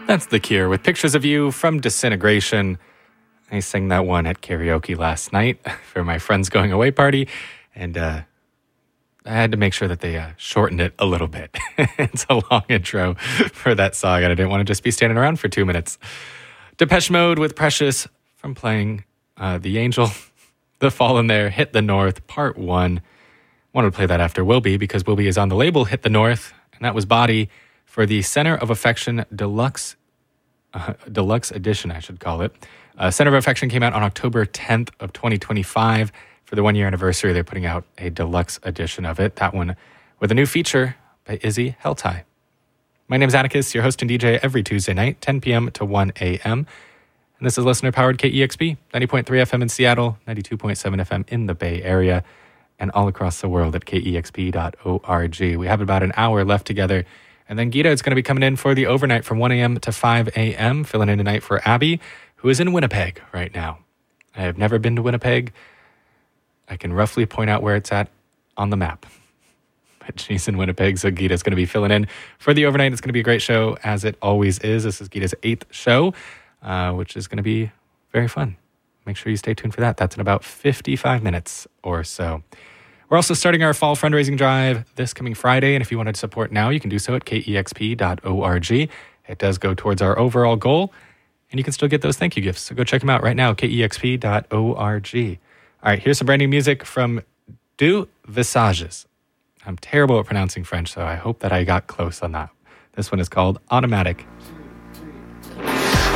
That's The Cure with Pictures of You from Disintegration. I sang that one at karaoke last night for my friend's going away party, and I had to make sure that they shortened it a little bit. It's a long intro for that song, and I didn't want to just be standing around for 2 minutes. Depeche Mode with Precious from playing The Angel, The Fallen There, Hit the North, Part 1. Wanted to play that after Wilby because Wilby is on the label Hit the North, and that was Body for the Center of Affection Deluxe edition, I should call it. Center of Affection came out on October 10th of 2025. For the 1-year anniversary, they're putting out a deluxe edition of it. That one with a new feature by Izzy Heltai. My name is Atticus, your host and DJ every Tuesday night, 10 p.m. to 1 a.m. And this is listener-powered KEXP, 90.3 FM in Seattle, 92.7 FM in the Bay Area, and all across the world at kexp.org. We have about an hour left together. And then Gita is going to be coming in for the overnight from 1 a.m. to 5 a.m., filling in tonight for Abby, who is in Winnipeg right now. I have never been to Winnipeg. I can roughly point out where it's at on the map. But she's in Winnipeg, so Gita's going to be filling in for the overnight. It's going to be a great show, as it always is. This is Gita's 8th show, which is going to be very fun. Make sure you stay tuned for that. That's in about 55 minutes or so. We're also starting our fall fundraising drive this coming Friday, and if you want to support now, you can do so at kexp.org. It does go towards our overall goal, and you can still get those thank you gifts. So go check them out right now, kexp.org. All right, here's some brand new music from Deux Visages. I'm terrible at pronouncing French, so I hope that I got close on that. This one is called Automatic.